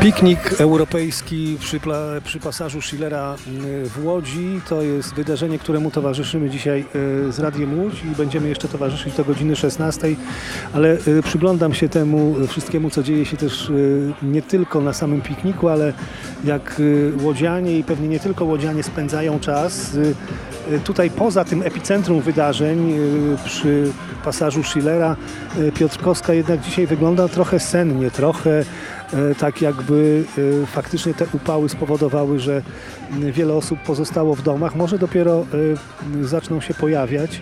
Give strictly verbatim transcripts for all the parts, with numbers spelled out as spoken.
Piknik europejski przy, przy pasażu Schillera w Łodzi to jest wydarzenie, któremu towarzyszymy dzisiaj z Radiem Łódź i będziemy jeszcze towarzyszyć do godziny szesnastej, ale przyglądam się temu wszystkiemu, co dzieje się też nie tylko na samym pikniku, ale jak łodzianie i pewnie nie tylko łodzianie spędzają czas. Tutaj poza tym epicentrum wydarzeń przy pasażu Schillera Piotrkowska jednak dzisiaj wygląda trochę sennie, trochę tak jakby faktycznie te upały spowodowały, że wiele osób pozostało w domach. Może dopiero zaczną się pojawiać,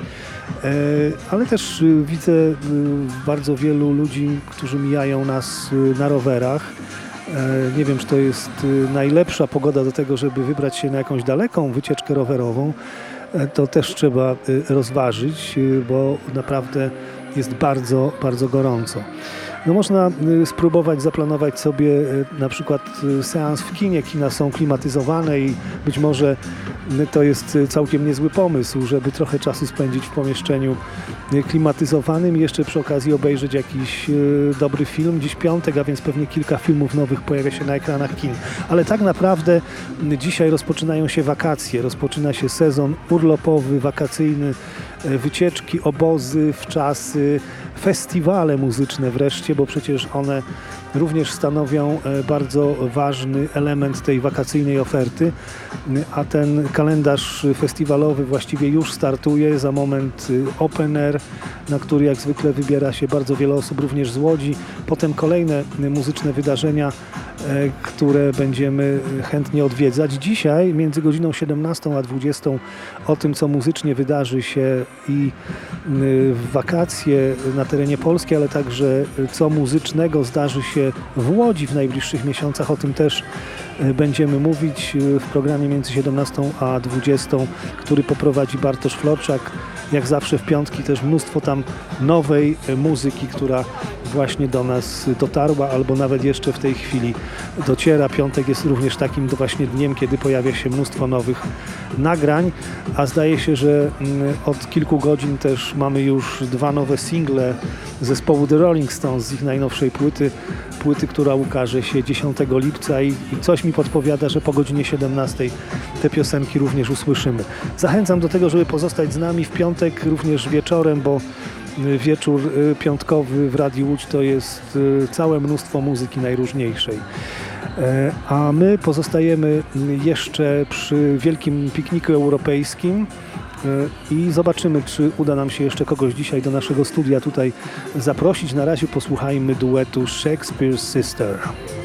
ale też widzę bardzo wielu ludzi, którzy mijają nas na rowerach. Nie wiem, czy to jest najlepsza pogoda do tego, żeby wybrać się na jakąś daleką wycieczkę rowerową. To też trzeba rozważyć, bo naprawdę jest bardzo, bardzo gorąco. No można spróbować zaplanować sobie na przykład seans w kinie. Kina są klimatyzowane i być może to jest całkiem niezły pomysł, żeby trochę czasu spędzić w pomieszczeniu klimatyzowanym i jeszcze przy okazji obejrzeć jakiś dobry film. Dziś piątek, a więc pewnie kilka filmów nowych pojawia się na ekranach kin. Ale tak naprawdę dzisiaj rozpoczynają się wakacje, rozpoczyna się sezon urlopowy, wakacyjny, wycieczki, obozy, wczasy, festiwale muzyczne wreszcie, bo przecież one również stanowią bardzo ważny element tej wakacyjnej oferty, a ten kalendarz festiwalowy właściwie już startuje. Za moment open air, na który jak zwykle wybiera się bardzo wiele osób również z Łodzi. Potem kolejne muzyczne wydarzenia, które będziemy chętnie odwiedzać. Dzisiaj między godziną siedemnastą a dwudziestą o tym, co muzycznie wydarzy się i w wakacje na terenie Polski, ale także co muzycznego zdarzy się w Łodzi w najbliższych miesiącach. O tym też będziemy mówić w programie między siedemnastą a dwudziestą, który poprowadzi Bartosz Florczak. Jak zawsze w piątki też mnóstwo tam nowej muzyki, która właśnie do nas dotarła albo nawet jeszcze w tej chwili dociera. Piątek jest również takim właśnie dniem, kiedy pojawia się mnóstwo nowych nagrań, a zdaje się, że od kilku godzin też mamy już dwa nowe single zespołu The Rolling Stones z ich najnowszej płyty, płyty, która ukaże się dziesiątego lipca i, i coś mi podpowiada, że po godzinie siedemnastej te piosenki również usłyszymy. Zachęcam do tego, żeby pozostać z nami w piątek również wieczorem, bo wieczór piątkowy w Radiu Łódź to jest całe mnóstwo muzyki najróżniejszej. A my pozostajemy jeszcze przy wielkim pikniku europejskim i zobaczymy, czy uda nam się jeszcze kogoś dzisiaj do naszego studia tutaj zaprosić. Na razie posłuchajmy duetu Shakespeare's Sister.